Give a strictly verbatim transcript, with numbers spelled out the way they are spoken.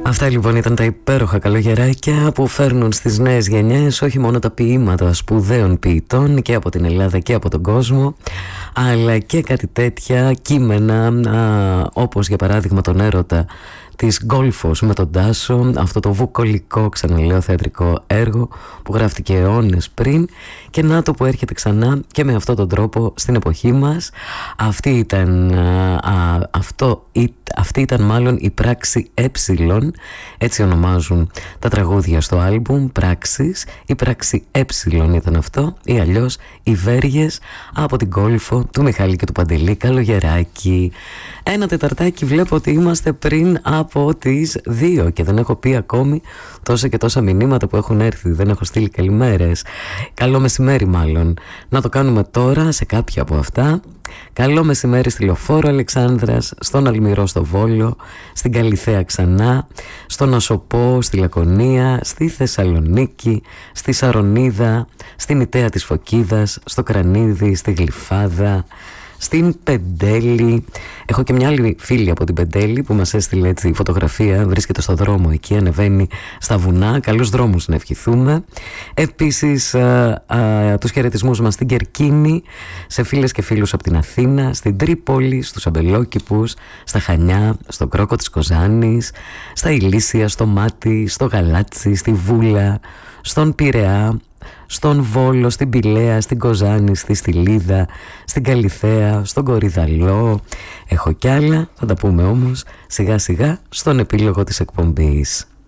Αυτά λοιπόν ήταν τα υπέροχα καλογεράκια που φέρνουν στις νέες γενιές όχι μόνο τα ποίηματα σπουδαίων ποιητών και από την Ελλάδα και από τον κόσμο, αλλά και κάτι τέτοια κείμενα α, όπως για παράδειγμα τον έρωτα της Γκόλφος με τον Τάσο, αυτό το βουκολικό, ξαναλέω, θεατρικό έργο που γράφτηκε αιώνες πριν, και να το που έρχεται ξανά και με αυτόν τον τρόπο στην εποχή μας. Αυτή ήταν, α, α, αυτό, η, αυτή ήταν μάλλον η πράξη ε, έτσι ονομάζουν τα τραγούδια στο άλμπουμ, πράξεις. Η πράξη ε ήταν αυτό, ή αλλιώς οι Βέργες από την Γκόλφο του Μιχάλη και του Παντελή. Καλογεράκι. Ένα τεταρτάκι, βλέπω ότι είμαστε πριν από τις δύο και δεν έχω πει ακόμη τόσα και τόσα μηνύματα που έχουν έρθει. Δεν έχω στείλει καλημέρες. Καλό μεσημέρι μάλλον. Να το κάνουμε τώρα σε κάποια από αυτά. Καλό μεσημέρι στη Λεωφόρο Αλεξάνδρας, στον Αλμυρό στο Βόλο, στην Καλιθέα ξανά, στον Ασοπό, στη Λακωνία, στη Θεσσαλονίκη, στη Σαρονίδα, στην Ιταία της Φωκίδας, στο Κρανίδι, στη Γλυφάδα, στην Πεντέλη. Έχω και μια άλλη φίλη από την Πεντέλη που μας έστειλε έτσι φωτογραφία. Βρίσκεται στο δρόμο εκεί, ανεβαίνει στα βουνά. Καλούς δρόμους να ευχηθούμε. Επίσης α, α, τους χαιρετισμούς μας στην Κερκίνη, σε φίλες και φίλους από την Αθήνα, στην Τρίπολη, στους Αμπελόκηπους, στα Χανιά, στον Κρόκο της Κοζάνης, στα Ηλίσια, στο Μάτι, στο Γαλάτσι, στη Βούλα, στον Πειραιά, στον Βόλο, στην Πηλαία, στην Κοζάνη, στη Στυλίδα, στην Καλιθέα, στον Κορυδαλό. Έχω κι άλλα, θα τα πούμε όμως σιγά σιγά στον επίλογο της εκπομπής.